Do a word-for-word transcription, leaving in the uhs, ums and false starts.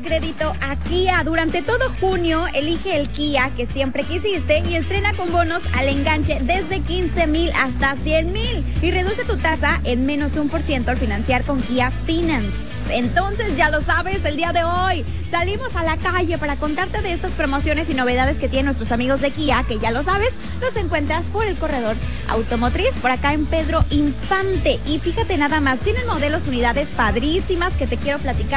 crédito a Kia. Durante todo junio, elige el Kia que siempre quisiste y estrena con bonos al enganche desde quince mil hasta cien mil. Y reduce tu tasa en menos un por ciento al financiar con Kia Finance. Entonces, ya lo sabes, el día de hoy salimos a la calle para contarte de estas promociones y novedades que tienen nuestros amigos de Kia, que ya lo sabes, los encuentras por el corredor automotriz, por acá en Pedro Infante. Y fíjate nada más, tienen modelos, unidades padrísimas que te quiero platicar.